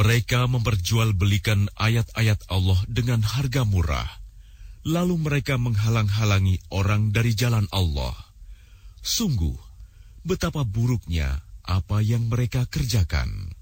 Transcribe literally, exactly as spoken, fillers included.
Mereka memperjualbelikan ayat-ayat Allah dengan harga murah, lalu mereka menghalang-halangi orang dari jalan Allah. Sungguh, betapa buruknya apa yang mereka kerjakan.